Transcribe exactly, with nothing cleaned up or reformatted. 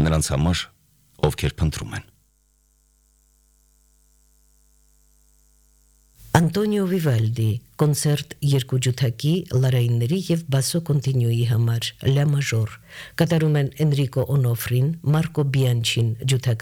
նրանց համար, ովքեր փնտրում են։ Անտոնիո Վիվալդի կոնցերտ երկու ջութակի, լարայինների և բասո կոնտինյուի համար, լա մաժոր, կատարում են Էնրիկո Օնոֆրին, Մարկո Բիանչին ջութակ